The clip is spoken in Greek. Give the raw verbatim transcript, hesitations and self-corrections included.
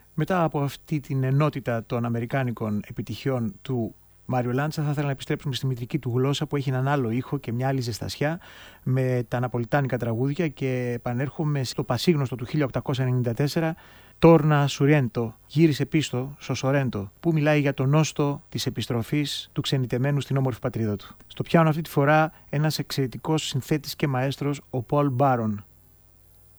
Μετά από αυτή την ενότητα των αμερικάνικων επιτυχιών του Μάριο Λάντσα, θα ήθελα να επιστρέψουμε στη μητρική του γλώσσα που έχει έναν άλλο ήχο και μια άλλη ζεστασιά με τα ναπολιτάνικα τραγούδια, και επανέρχομαι στο πασίγνωστο του χίλια οκτακόσια ενενήντα τέσσερα «Τόρνα Σουριέντο», γύρισε πίσω στο Σορέντο, που μιλάει για τον νόστο της επιστροφής του ξενιτεμένου στην όμορφη πατρίδα του. Στο πιάνο αυτή τη φορά ένας εξαιρετικός συνθέτης και μαέστρος, ο Πολ Μπάρον.